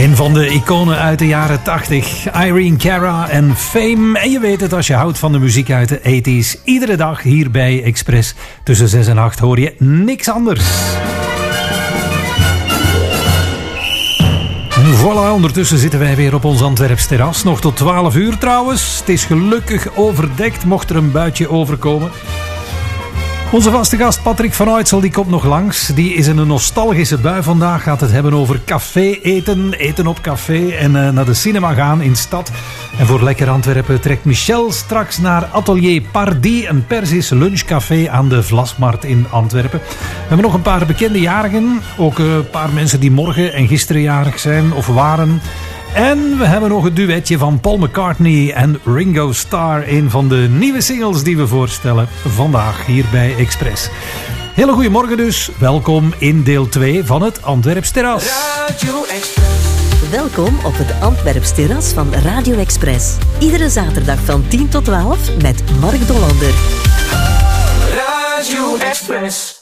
Een van de iconen uit de jaren 80. Irene Cara en Fame. En je weet het, als je houdt van de muziek uit de 80s. Iedere dag hier bij Express tussen 6 en 8 hoor je niks anders. Voilà, ondertussen zitten wij weer op ons Antwerps terras. Nog tot 12 uur trouwens. Het is gelukkig overdekt, mocht er een buitje overkomen. Onze vaste gast Patrick van Uytsel, die komt nog langs. Die is in een nostalgische bui vandaag. Gaat het hebben over café eten, eten op café en naar de cinema gaan in stad. En voor Lekker Antwerpen trekt Michel straks naar Atelier Pardi, een Persisch lunchcafé aan de Vlasmarkt in Antwerpen. We hebben nog een paar bekende jarigen. Ook een paar mensen die morgen en gisteren jarig zijn of waren. En we hebben nog het duetje van Paul McCartney en Ringo Starr. Een van de nieuwe singles die we voorstellen vandaag hier bij Express. Hele goede morgen dus. Welkom in deel 2 van het Antwerps Terras. Radio Express. Welkom op het Antwerps Terras van Radio Express. Iedere zaterdag van 10 tot 12 met Mark Dollander. Radio Express.